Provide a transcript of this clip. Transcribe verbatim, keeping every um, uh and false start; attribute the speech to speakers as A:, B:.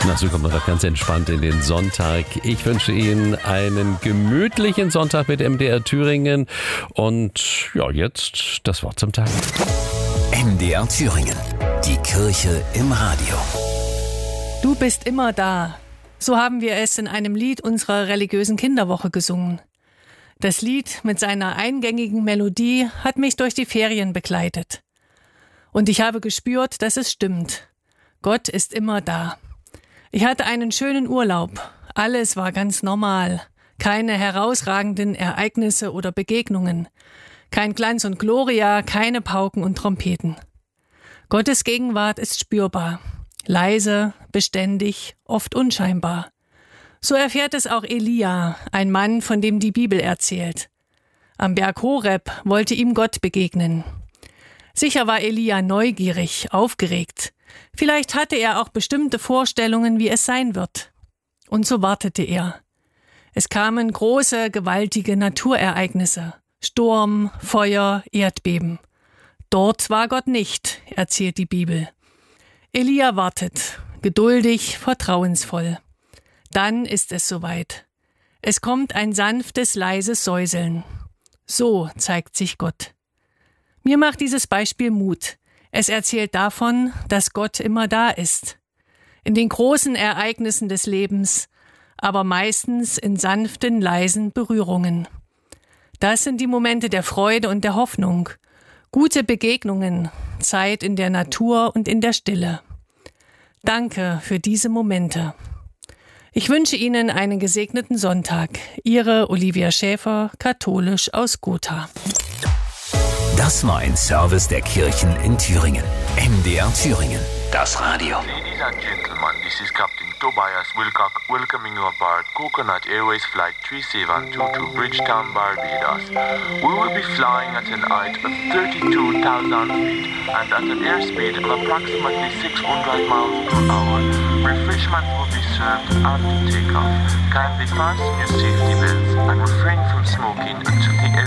A: Na, so kommt man doch ganz entspannt in den Sonntag. Ich wünsche Ihnen einen gemütlichen Sonntag mit M D R Thüringen. Und ja, jetzt das Wort zum Tag.
B: M D R Thüringen. Die Kirche im Radio.
C: Du bist immer da. So haben wir es in einem Lied unserer religiösen Kinderwoche gesungen. Das Lied mit seiner eingängigen Melodie hat mich durch die Ferien begleitet. Und ich habe gespürt, dass es stimmt. Gott ist immer da. Ich hatte einen schönen Urlaub. Alles war ganz normal. Keine herausragenden Ereignisse oder Begegnungen. Kein Glanz und Gloria, keine Pauken und Trompeten. Gottes Gegenwart ist spürbar. Leise, beständig, oft unscheinbar. So erfährt es auch Elia, ein Mann, von dem die Bibel erzählt. Am Berg Horeb wollte ihm Gott begegnen. Sicher war Elia neugierig, aufgeregt. Vielleicht hatte er auch bestimmte Vorstellungen, wie es sein wird. Und so wartete er. Es kamen große, gewaltige Naturereignisse. Sturm, Feuer, Erdbeben. Dort war Gott nicht, erzählt die Bibel. Elia wartet, geduldig, vertrauensvoll. Dann ist es soweit. Es kommt ein sanftes, leises Säuseln. So zeigt sich Gott. Mir macht dieses Beispiel Mut. Es erzählt davon, dass Gott immer da ist. In den großen Ereignissen des Lebens, aber meistens in sanften, leisen Berührungen. Das sind die Momente der Freude und der Hoffnung. Gute Begegnungen, Zeit in der Natur und in der Stille. Danke für diese Momente. Ich wünsche Ihnen einen gesegneten Sonntag. Ihre Olivia Schäfer, katholisch aus Gotha.
B: Das war ein Service der Kirchen in Thüringen. M D R Thüringen. Das Radio.
D: Ladies and gentlemen, this is Captain Tobias Wilcock welcoming you aboard Coconut Airways Flight three seven two to Bridgetown, Barbados. We will be flying at an height of thirty-two thousand feet and at an airspeed of approximately six hundred miles per hour. Refreshments will be served after takeoff. Kindly fasten your safety belts and refrain from smoking until the air